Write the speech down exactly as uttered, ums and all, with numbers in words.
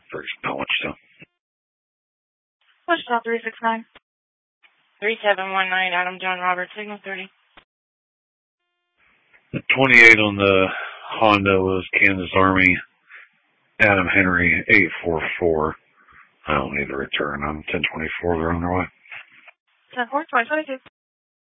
Ferguson, not much so. Wichita three six nine. three seven one nine, Adam John Robert, signal thirty. The twenty-eight on the Honda was Kansas Army, Adam Henry, eight four four. I don't need a return. I'm ten twenty-four. They're on their way. ten four, twenty twenty-two.